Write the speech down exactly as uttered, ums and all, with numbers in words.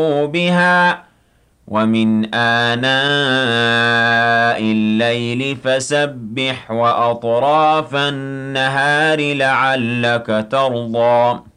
بها ومن آناء الليل فسبح وأطراف النهار لعلك ترضى